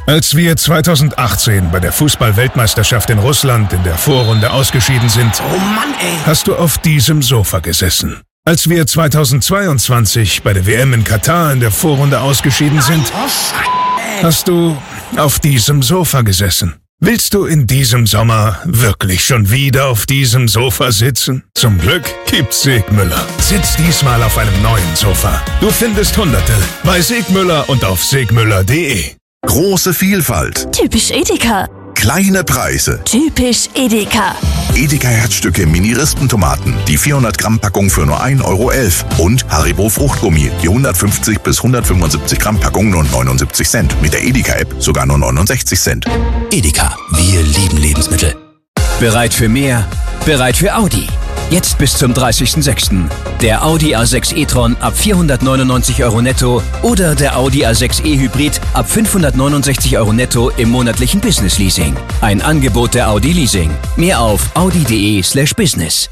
Als wir 2018 bei der Fußball-Weltmeisterschaft in Russland in der Vorrunde ausgeschieden sind, oh Mann, ey, hast du auf diesem Sofa gesessen. Als wir 2022 bei der WM in Katar in der Vorrunde ausgeschieden sind, hast du auf diesem Sofa gesessen. Willst du in diesem Sommer wirklich schon wieder auf diesem Sofa sitzen? Zum Glück gibt's Segmüller. Sitz diesmal auf einem neuen Sofa. Du findest Hunderte bei Segmüller und auf segmüller.de. Große Vielfalt. Typisch Edeka. Kleine Preise. Typisch Edeka. Edeka Herzstücke Mini-Rispentomaten, die 400 Gramm Packung für nur 1,11 € und Haribo Fruchtgummi, die 150 bis 175 Gramm Packung nur 79 Cent. Mit der Edeka-App sogar nur 69 Cent. Edeka, wir lieben Lebensmittel. Bereit für mehr? Bereit für Audi. Jetzt bis zum 30.06. Der Audi A6 e-tron ab 499 € netto oder der Audi A6 e-Hybrid ab 569 € netto im monatlichen Business-Leasing. Ein Angebot der Audi Leasing. Mehr auf audi.de/business.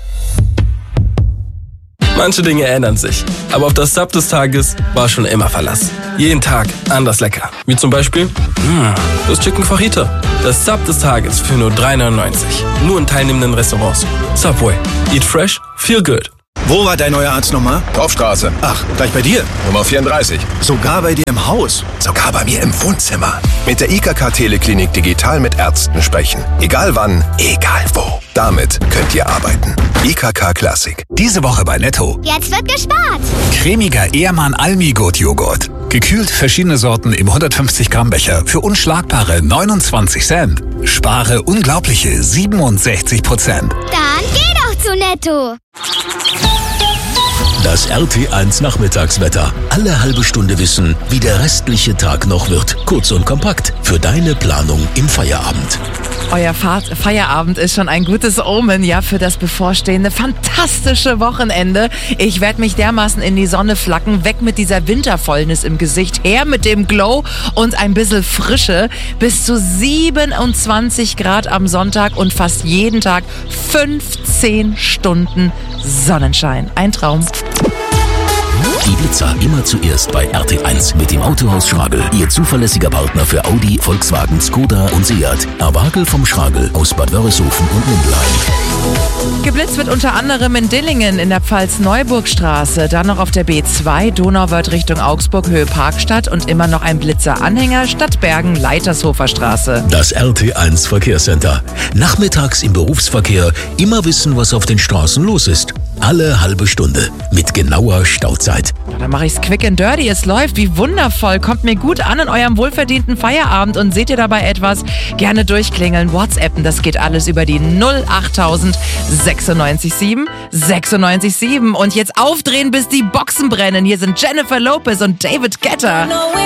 Manche Dinge ändern sich, aber auf das Sub des Tages war schon immer Verlass. Jeden Tag anders lecker. Wie zum Beispiel das Chicken Fajita. Das Sub des Tages für nur 3,99 €. Nur in teilnehmenden Restaurants. Subway. Eat fresh, feel good. Wo war dein neuer Arzt nochmal? Dorfstraße. Ach, gleich bei dir. Nummer 34. Sogar bei dir im Haus. Sogar bei mir im Wohnzimmer. Mit der IKK Teleklinik digital mit Ärzten sprechen. Egal wann, egal wo. Damit könnt ihr arbeiten. IKK Classic. Diese Woche bei Netto. Jetzt wird gespart. Cremiger Ehrmann Almi-Gut-Joghurt. Gekühlt verschiedene Sorten im 150 Gramm Becher für unschlagbare 29 Cent. Spare unglaubliche 67%. Dann geh doch zu Netto. Das RT1 Nachmittagswetter. Alle halbe Stunde wissen, wie der restliche Tag noch wird. Kurz und kompakt für deine Planung im Feierabend. Euer Feierabend ist schon ein gutes Omen, ja, für das bevorstehende fantastische Wochenende. Ich werde mich dermaßen in die Sonne flacken, weg mit dieser Winterfäulnis im Gesicht, her mit dem Glow und ein bisschen Frische. Bis zu 27 Grad am Sonntag und fast jeden Tag 15 Stunden Sonnenschein. Ein Traum. Die Blitzer immer zuerst bei RT1 mit dem Autohaus Schragel. Ihr zuverlässiger Partner für Audi, Volkswagen, Skoda und Seat. Awagel vom Schragel aus Bad Wörishofen und Lindenheim. Geblitzt wird unter anderem in Dillingen in der Pfalz-Neuburgstraße, dann noch auf der B2 Donauwörth Richtung Augsburg Höhe Parkstadt und immer noch ein Blitzer-Anhänger Stadtbergen Leitershofer Straße. Das RT1 Verkehrscenter. Nachmittags im Berufsverkehr immer wissen, was auf den Straßen los ist. Alle halbe Stunde mit genauer Stauzeit. Ja, dann mache ich's quick and dirty. Es läuft wie wundervoll. Kommt mir gut an in eurem wohlverdienten Feierabend und seht ihr dabei etwas? Gerne durchklingeln, WhatsAppen. Das geht alles über die 08000 967 967. Und jetzt aufdrehen, bis die Boxen brennen. Hier sind Jennifer Lopez und David Guetta.